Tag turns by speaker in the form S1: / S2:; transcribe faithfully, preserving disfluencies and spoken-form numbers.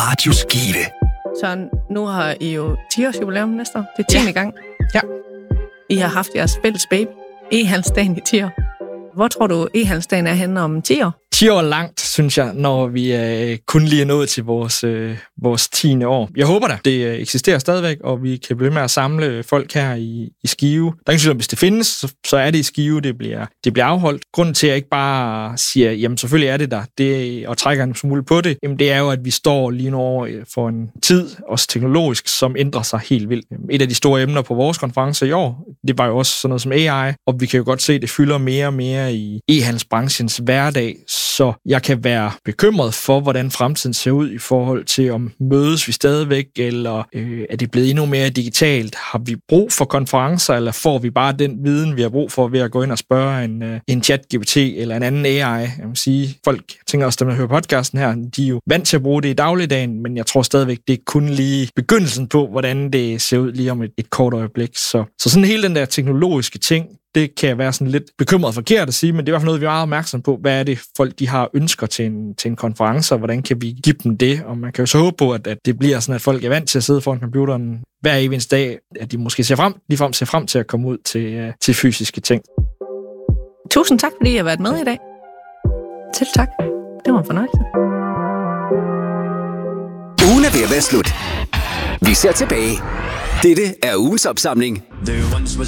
S1: Radio Skive.
S2: Så nu har I jo ti års jubilæum næste år. Det er tiende
S3: Ja.
S2: gang.
S3: Ja.
S2: I har haft jeres fælles baby, E-handelsdagen i ti år. Hvor tror du, E-handelsdagen er henne om ti år?
S3: ti år langt, synes jeg, når vi øh, kun lige er nået til vores, øh, vores tiende år. Jeg håber da, det øh, eksisterer stadigvæk, og vi kan blive med at samle folk her i, i Skive. Der er ingen tvivl om, hvis det findes, så, så er det i Skive, det bliver, det bliver afholdt. Grunden til, at jeg ikke bare siger, jamen selvfølgelig er det der, det, og trækker en smule på det, jamen det er jo, at vi står lige nu over for en tid, også teknologisk, som ændrer sig helt vildt. Et af de store emner på vores konference i år, det var jo også sådan noget som A I, og vi kan jo godt se, at det fylder mere og mere i e-handelsbranchens hverdag. Så jeg kan være bekymret for, hvordan fremtiden ser ud i forhold til, om mødes vi stadigvæk, eller øh, er det blevet endnu mere digitalt? Har vi brug for konferencer, eller får vi bare den viden, vi har brug for ved at gå ind og spørge en, øh, en chat-G P T eller en anden A I? Jeg vil sige, folk tænker også, dem der hører podcasten her, de er jo vant til at bruge det i dagligdagen, men jeg tror stadigvæk, det er kun lige begyndelsen på, hvordan det ser ud lige om et, et kort øjeblik. Så, så sådan hele den der teknologiske ting, det kan jeg være sådan lidt bekymret forkert at sige, men det er i hvert fald noget, vi er meget opmærksom på. Hvad er det, folk de har ønsker til en, til en konference, og hvordan kan vi give dem det? Og man kan jo så håbe på, at, at det bliver sådan, at folk er vant til at sidde foran computeren hver eneste dag, at de måske ser frem, ligefrem ser frem til at komme ud til, til fysiske ting.
S2: Tusind tak, fordi I har været med i dag. Selv tak. Det var en fornøjelse.
S1: Ugen er ved at være slut. Vi ser tilbage. Dette er ugens opsamling.